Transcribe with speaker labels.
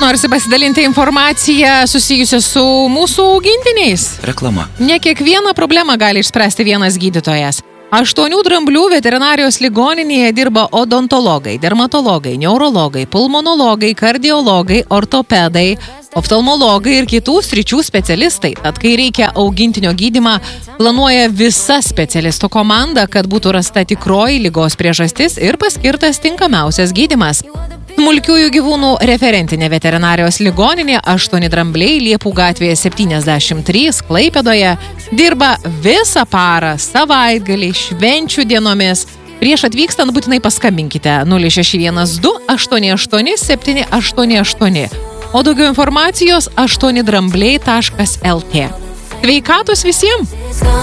Speaker 1: norisi pasidalinti informaciją susijusią su mūsų augintiniais.
Speaker 2: Reklama.
Speaker 1: Ne kiekvieną problemą gali išspręsti vienas gydytojas. 8 Dramblių veterinarijos ligoninėje dirba odontologai, dermatologai, neurologai, pulmonologai, kardiologai, ortopedai, oftalmologai ir kitų sričių specialistai. Tad kai reikia augintinio gydymą, planuoja visa specialistų komanda, kad būtų rasta tikroji ligos priežastis ir paskirtas tinkamiausias gydymas. Smulkiųjų gyvūnų referentinė veterinarijos ligoninė 8 Drambliai Liepų gatvėje 73 Klaipėdoje dirba visą parą, savaitgalį, švenčių dienomis. Prieš atvykstant būtinai paskambinkite 0612 88 788. O daugiau informacijos 8drambliai.lt. Sveikatos visiems!